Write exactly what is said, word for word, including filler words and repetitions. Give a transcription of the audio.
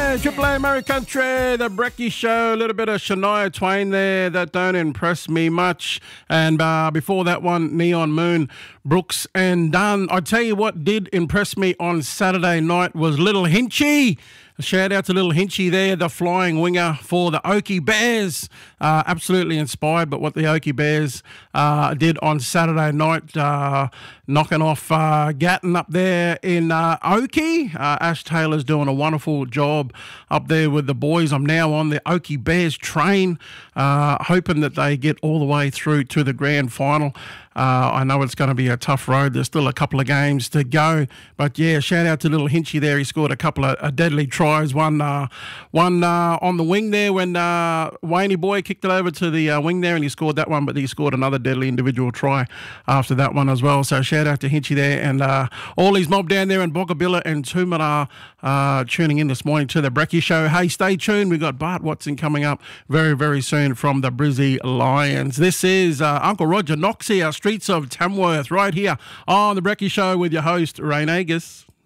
A, Triple A Murray Country, the Brecky Show, a little bit of Shania Twain there that don't impress me much. And uh, before that one, Neon Moon, Brooks and Dunn. I tell you what did impress me on Saturday night was Little Hinchy. A shout out to Little Hinchy there, the flying winger for the Oakey Bears. Uh, absolutely inspired by what the Oakey Bears uh, did on Saturday night, uh, knocking off uh, Gatton up there in uh, Oakey. Uh, Ash Taylor's doing a wonderful job up there with the boys. I'm now on the Oakey Bears train, uh, hoping that they get all the way through to the grand final. Uh, I know it's going to be a tough road. There's still a couple of games to go. But, yeah, shout out to Little Hinchy there. He scored a couple of uh, deadly tries. One uh, one uh, on the wing there when uh, Wayne Boy kicked it over to the uh, wing there and he scored that one, but he scored another deadly individual try after that one as well. So shout out to Hinchy there and uh, all his mob down there in Boggabilla and Toomara uh, tuning in this morning to the Brecky Show. Hey, stay tuned. We've got Bart Watson coming up very, very soon from the Brizzy Lions. This is uh, Uncle Roger Knox here, Streets of Tamworth, right here on the Brecky Show with your host, Rain Agus.